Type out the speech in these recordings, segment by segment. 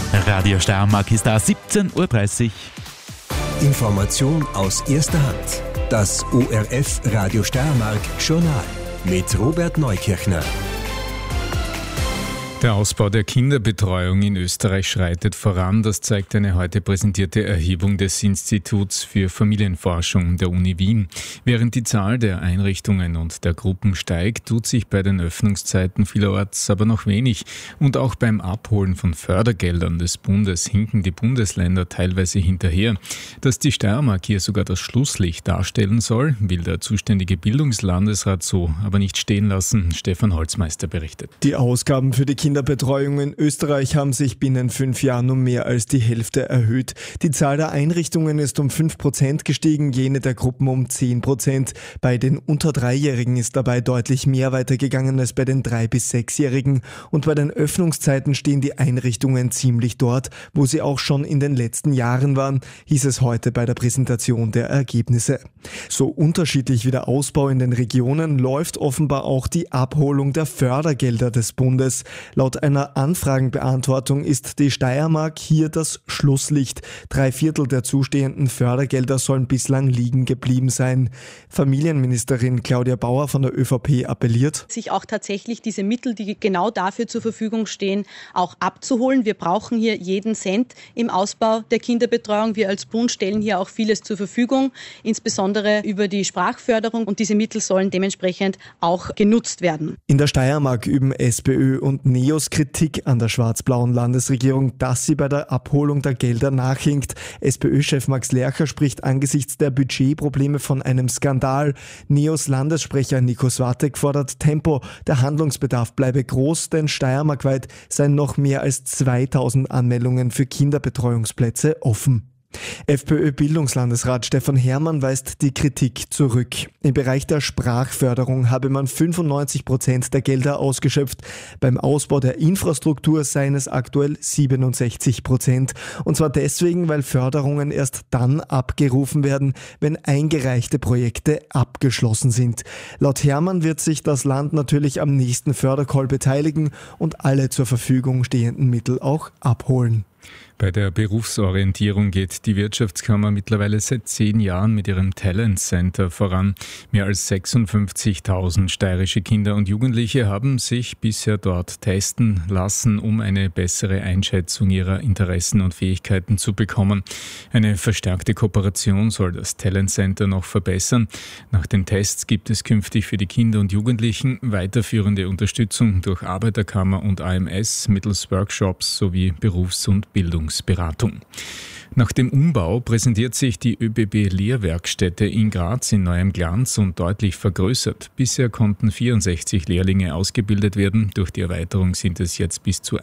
Radio Steiermark ist da 17.30 Uhr. Information aus erster Hand. Das ORF Radio Steiermark Journal mit Robert Neukirchner. Der Ausbau der Kinderbetreuung in Österreich schreitet voran. Das zeigt eine heute präsentierte Erhebung des Instituts für Familienforschung der Uni Wien. Während die Zahl der Einrichtungen und der Gruppen steigt, tut sich bei den Öffnungszeiten vielerorts aber noch wenig. Und auch beim Abholen von Fördergeldern des Bundes hinken die Bundesländer teilweise hinterher. Dass die Steiermark hier sogar das Schlusslicht darstellen soll, will der zuständige Bildungslandesrat so aber nicht stehen lassen. Stefan Holzmeister berichtet. Die Ausgaben für die Kinderbetreuung in Österreich haben sich binnen 5 Jahren um mehr als die Hälfte erhöht. Die Zahl der Einrichtungen ist um 5% gestiegen, jene der Gruppen um 10%. Bei den unter 3-Jährigen ist dabei deutlich mehr weitergegangen als bei den 3- bis 6-Jährigen. Und bei den Öffnungszeiten stehen die Einrichtungen ziemlich dort, wo sie auch schon in den letzten Jahren waren, hieß es heute bei der Präsentation der Ergebnisse. So unterschiedlich wie der Ausbau in den Regionen läuft offenbar auch die Abholung der Fördergelder des Bundes. Laut einer Anfragenbeantwortung ist die Steiermark hier das Schlusslicht. 3/4 der zustehenden Fördergelder sollen bislang liegen geblieben sein. Familienministerin Claudia Bauer von der ÖVP appelliert, sich auch tatsächlich diese Mittel, die genau dafür zur Verfügung stehen, auch abzuholen. Wir brauchen hier jeden Cent im Ausbau der Kinderbetreuung. Wir als Bund stellen hier auch vieles zur Verfügung, insbesondere über die Sprachförderung, und diese Mittel sollen dementsprechend auch genutzt werden. In der Steiermark üben SPÖ und NEOS Kritik an der schwarz-blauen Landesregierung, dass sie bei der Abholung der Gelder nachhinkt. SPÖ-Chef Max Lercher spricht angesichts der Budgetprobleme von einem Skandal. NEOS Landessprecher Nico Swatek fordert Tempo. Der Handlungsbedarf bleibe groß, denn steiermarkweit seien noch mehr als 2000 Anmeldungen für Kinderbetreuungsplätze offen. FPÖ-Bildungslandesrat Stefan Herrmann weist die Kritik zurück. Im Bereich der Sprachförderung habe man 95% der Gelder ausgeschöpft. Beim Ausbau der Infrastruktur seien es aktuell 67%. Und zwar deswegen, weil Förderungen erst dann abgerufen werden, wenn eingereichte Projekte abgeschlossen sind. Laut Herrmann wird sich das Land natürlich am nächsten Fördercall beteiligen und alle zur Verfügung stehenden Mittel auch abholen. Bei der Berufsorientierung geht die Wirtschaftskammer mittlerweile seit 10 Jahren mit ihrem Talent Center voran. Mehr als 56.000 steirische Kinder und Jugendliche haben sich bisher dort testen lassen, um eine bessere Einschätzung ihrer Interessen und Fähigkeiten zu bekommen. Eine verstärkte Kooperation soll das Talent Center noch verbessern. Nach den Tests gibt es künftig für die Kinder und Jugendlichen weiterführende Unterstützung durch Arbeiterkammer und AMS mittels Workshops sowie Berufs- und Bildungsberatung. Nach dem Umbau präsentiert sich die ÖBB-Lehrwerkstätte in Graz in neuem Glanz und deutlich vergrößert. Bisher konnten 64 Lehrlinge ausgebildet werden. Durch die Erweiterung sind es jetzt bis zu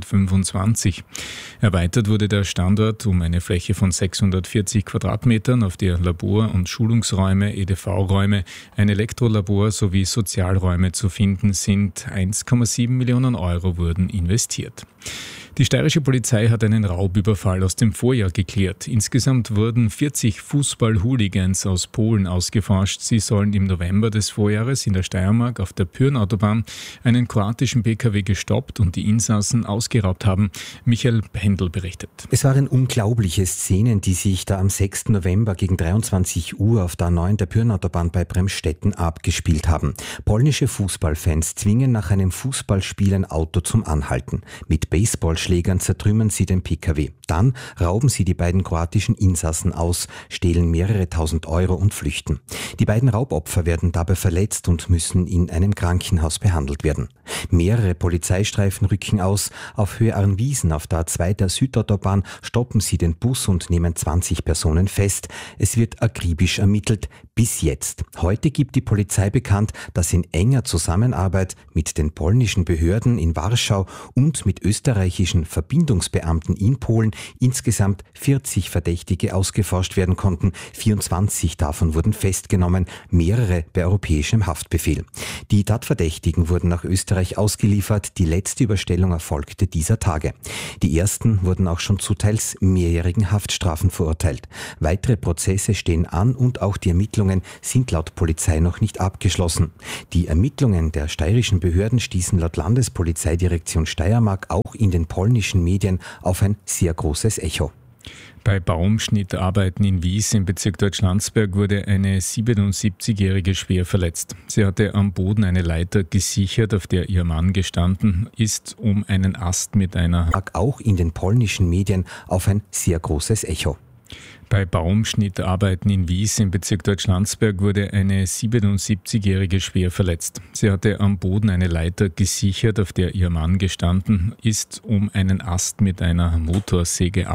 125. Erweitert wurde der Standort um eine Fläche von 640 Quadratmetern, auf der Labor- und Schulungsräume, EDV-Räume, ein Elektrolabor sowie Sozialräume zu finden sind. 1,7 Millionen Euro wurden investiert. Die steirische Polizei hat einen Raubüberfall aus dem Vorjahr geklärt. Insgesamt wurden 40 Fußball-Hooligans aus Polen ausgeforscht. Sie sollen im November des Vorjahres in der Steiermark auf der Pyrnautobahn einen kroatischen PKW gestoppt und die Insassen ausgeraubt haben. Michael Pendel berichtet. Es waren unglaubliche Szenen, die sich da am 6. November gegen 23 Uhr auf der A9 der Pyrnautobahn bei Bremstetten abgespielt haben. Polnische Fußballfans zwingen nach einem Fußballspiel ein Auto zum Anhalten. Mit Baseballschlägern zertrümmern sie den PKW. Dann rauben sie die beiden kroatischen Insassen aus, stehlen mehrere tausend Euro und flüchten. Die beiden Raubopfer werden dabei verletzt und müssen in einem Krankenhaus behandelt werden. Mehrere Polizeistreifen rücken aus. Auf Höhe Arnwiesen auf der A2 der Südautobahn stoppen sie den Bus und nehmen 20 Personen fest. Es wird akribisch ermittelt. Bis jetzt. Heute gibt die Polizei bekannt, dass in enger Zusammenarbeit mit den polnischen Behörden in Warschau und mit österreichischen Verbindungsbeamten in Polen insgesamt 40 Verdächtige ausgeforscht werden konnten. 24 davon wurden festgenommen, mehrere bei europäischem Haftbefehl. Die Tatverdächtigen wurden nach Österreich ausgeliefert. Die letzte Überstellung erfolgte dieser Tage. Die ersten wurden auch schon zu teils mehrjährigen Haftstrafen verurteilt. Weitere Prozesse stehen an und auch die Ermittlungen sind laut Polizei noch nicht abgeschlossen. Die Ermittlungen der steirischen Behörden stießen laut Landespolizeidirektion Steiermark auch in den polnischen Medien auf ein sehr großes Echo. Bei Baumschnittarbeiten in Wies im Bezirk Deutschlandsberg wurde eine 77-Jährige schwer verletzt. Sie hatte am Boden eine Leiter gesichert, auf der ihr Mann gestanden ist, um einen Ast mit einer... Auch in den polnischen Medien auf ein sehr großes Echo. Bei Baumschnittarbeiten in Wies im Bezirk Deutschlandsberg wurde eine 77-Jährige schwer verletzt. Sie hatte am Boden eine Leiter gesichert, auf der ihr Mann gestanden ist, um einen Ast mit einer Motorsäge